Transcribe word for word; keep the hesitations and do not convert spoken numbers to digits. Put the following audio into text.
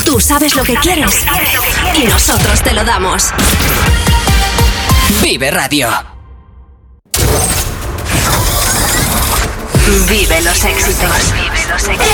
Tú sabes lo que quieres y nosotros te lo damos. Vive Radio. Vive los éxitos. Vive los éxitos.